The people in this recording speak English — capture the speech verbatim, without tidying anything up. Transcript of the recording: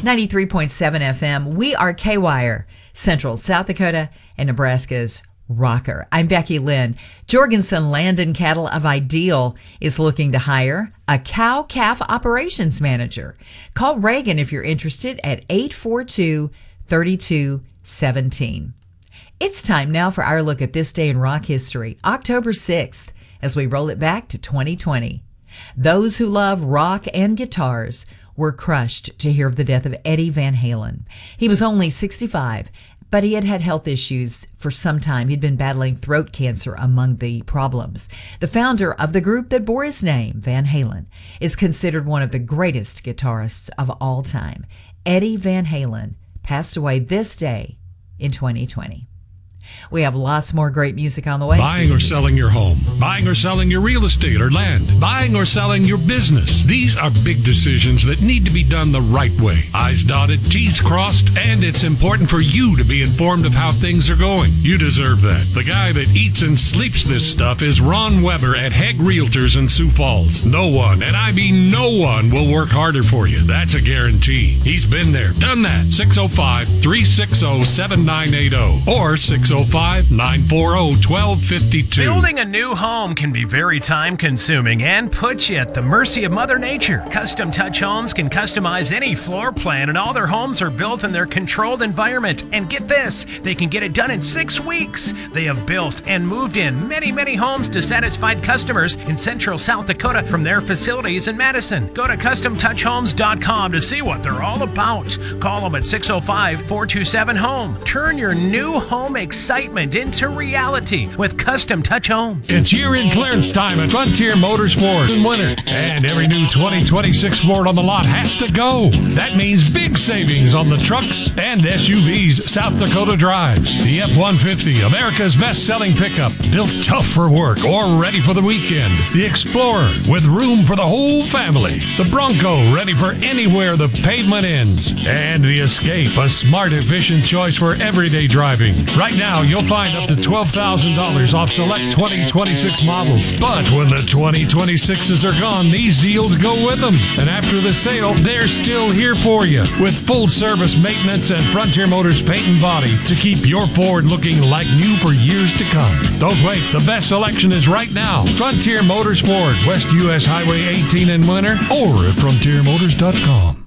ninety-three point seven F M. We are K-Wire, Central South Dakota and Nebraska's rocker. I'm Becky Lynn. Jorgensen Land and Cattle of Ideal is looking to hire a cow-calf operations manager. Call Reagan if you're interested at eight four two, three two one seven. It's time now for our look at this day in rock history, October sixth, as we roll it back to twenty twenty. Those who love rock and guitars were crushed to hear of the death of Eddie Van Halen. He was only sixty-five, but he had had health issues for some time. He'd been battling throat cancer among the problems. The founder of the group that bore his name, Van Halen, is considered one of the greatest guitarists of all time. Eddie Van Halen passed away this day in twenty twenty. We have lots more great music on the way. Buying or selling your home, buying or selling your real estate or land, buying or selling your business. These are big decisions that need to be done the right way. I's dotted, T's crossed, and it's important for you to be informed of how things are going. You deserve that. The guy that eats and sleeps this stuff is Ron Weber at Hegg Realtors in Sioux Falls. No one, and I mean no one, will work harder for you. That's a guarantee. He's been there, done that. six oh five, three six oh, seven nine eight oh or six oh five, nine four oh, one two five two. Building a new home can be very time-consuming and put you at the mercy of Mother Nature. Custom Touch Homes can customize any floor plan, and all their homes are built in their controlled environment. And get this, they can get it done in six weeks. They have built and moved in many, many homes to satisfied customers in Central South Dakota from their facilities in Madison. Go to custom touch homes dot com to see what they're all about. Call them at six oh five, four two seven, home. Turn your new home excitement into reality with Custom Touch Homes. It's year-end clearance time at Frontier Motors Ford in winter, and every new twenty twenty-six Ford on the lot has to go. That means big savings on the trucks and S U Vs South Dakota drives. The F one fifty, America's best-selling pickup, built tough for work or ready for the weekend. The Explorer, with room for the whole family. The Bronco, ready for anywhere the pavement ends. And the Escape, a smart, efficient choice for everyday driving. Right now, you'll find up to twelve thousand dollars off select twenty twenty-six models. But when the twenty twenty-sixes are gone, these deals go with them. And after the sale, they're still here for you with full service maintenance and Frontier Motors paint and body to keep your Ford looking like new for years to come. Don't wait. The best selection is right now. Frontier Motors Ford, West U S Highway eighteen in winter, or at frontier motors dot com.